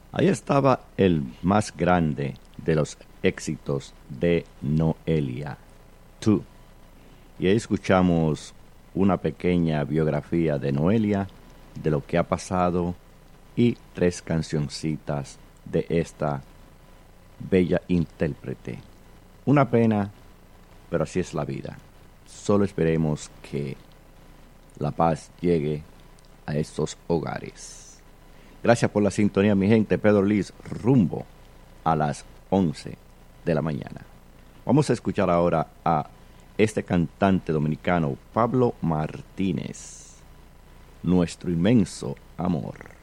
Ahí estaba el más grande de los éxitos de Noelia, Tú. Y ahí escuchamos una pequeña biografía de Noelia, de lo que ha pasado y tres cancioncitas de esta bella intérprete. Una pena, pero así es la vida. Solo esperemos que la paz llegue a estos hogares. Gracias por la sintonía, mi gente. Pedro Liz, rumbo a las 11 de la mañana. Vamos a escuchar ahora a este cantante dominicano, Pablo Martínez, Nuestro inmenso amor.